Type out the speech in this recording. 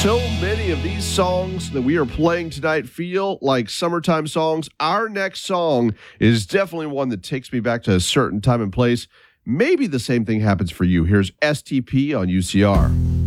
So many of these songs that we are playing tonight feel like summertime songs. Our next song is definitely one that takes me back to a certain time and place. Maybe the same thing happens for you. Here's STP on UCR.